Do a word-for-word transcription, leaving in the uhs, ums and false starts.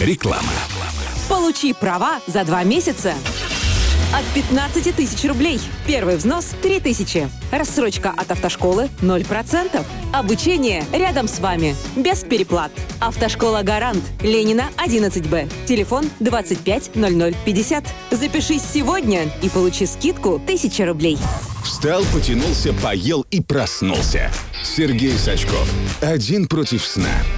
Реклама. Получи права за два месяца. От пятнадцати тысяч рублей. Первый взнос – три тысячи. Рассрочка от автошколы – ноль процентов. Обучение рядом с вами. Без переплат. Автошкола «Гарант». Ленина, одиннадцать Б. Телефон двадцать пять ноль ноль пятьдесят. Запишись сегодня и получи скидку тысяча рублей. Встал, потянулся, поел и проснулся. Сергей Сачков. Один против сна.